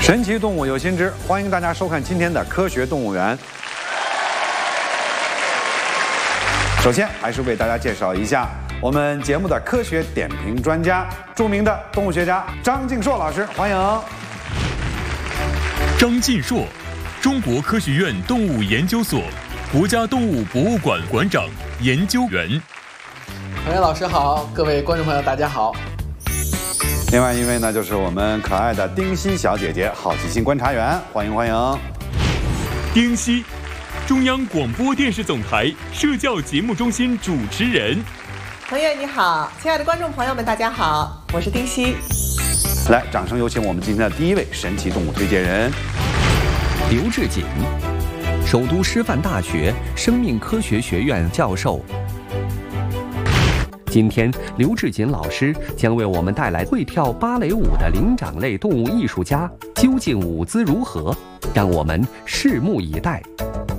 神奇动物有新知，欢迎大家收看今天的科学动物园。首先，还是为大家介绍一下我们节目的科学点评专家，著名的动物学家张晋硕老师，欢迎。 张晋硕，中国科学院动物研究所国家动物博物馆馆长、研究员。 陈岩老师好，各位观众朋友大家好。 另外一位呢，就是我们可爱的丁西小姐姐，好奇心观察员，欢迎欢迎。 丁西，中央广播电视总台社教节目中心主持人。 彭越你好，亲爱的观众朋友们，大家好，我是丁西。 来，掌声有请我们今天的第一位神奇动物推荐人刘志锦，首都师范大学生命科学学院教授。今天，刘志锦老师将为我们带来会跳芭蕾舞的灵长类动物艺术家，究竟舞姿如何？让我们拭目以待。